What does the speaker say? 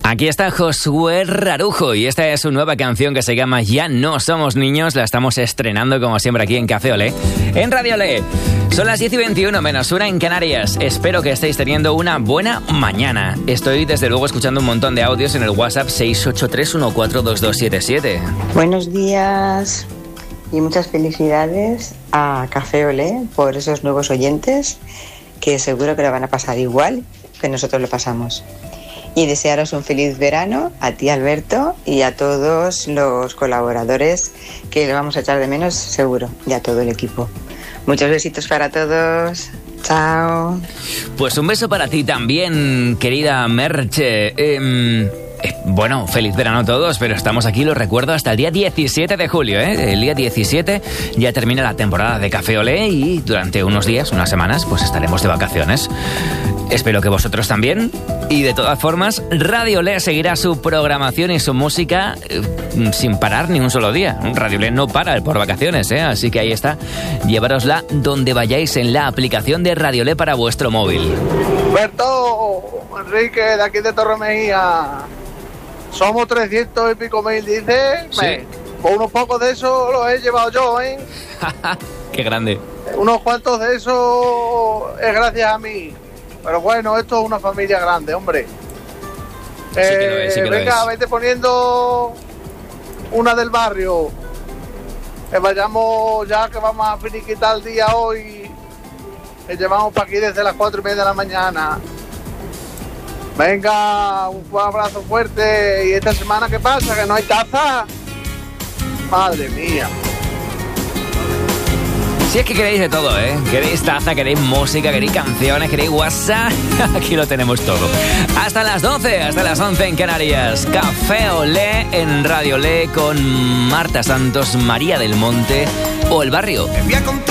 Aquí está Josué Rarujo y esta es su nueva canción que se llama Ya no somos niños. La estamos estrenando como siempre aquí en Café Olé, en Radio Olé. Son las 10:21 menos 1 en Canarias. Espero que estéis teniendo una buena mañana. Estoy desde luego escuchando un montón de audios en el WhatsApp 683142277. Buenos días y muchas felicidades a Café Olé por esos nuevos oyentes que seguro que lo van a pasar igual que nosotros lo pasamos. Y desearos un feliz verano a ti, Alberto, y a todos los colaboradores que le vamos a echar de menos seguro, y a todo el equipo. Muchos besitos para todos. Chao. Pues un beso para ti también, querida Merche. Bueno, feliz verano a todos, pero estamos aquí, lo recuerdo, hasta el día 17 de julio, ¿eh? El día 17 ya termina la temporada de Café Olé y durante unos días, unas semanas, pues estaremos de vacaciones. Espero que vosotros también. Y de todas formas, Radio Olé seguirá su programación y su música sin parar ni un solo día. Radio Olé no para por vacaciones, ¿eh? Así que ahí está. Llevárosla donde vayáis en la aplicación de Radio Olé para vuestro móvil. Alberto, Enrique, de aquí de Torremejía. Somos 300 y pico mil, dices. Sí. Pues unos pocos de esos los he llevado yo, ¿eh? Qué grande. Unos cuantos de esos es gracias a mí. Pero bueno, esto es una familia grande, hombre. Sí que lo es, sí que venga, lo es. vete poniendo una del barrio. Que vayamos ya, que vamos a finiquitar el día hoy. Que llevamos para aquí desde las 4:30 de la mañana. Venga, un abrazo fuerte. ¿Y esta semana qué pasa? ¿Que no hay taza? Madre mía. Si es que queréis de todo, ¿eh? Queréis taza, queréis música, queréis canciones, queréis WhatsApp. Aquí lo tenemos todo. Hasta las 12, hasta las 11 en Canarias. Café Olé en Radio Olé con Marta Santos, María del Monte o El Barrio.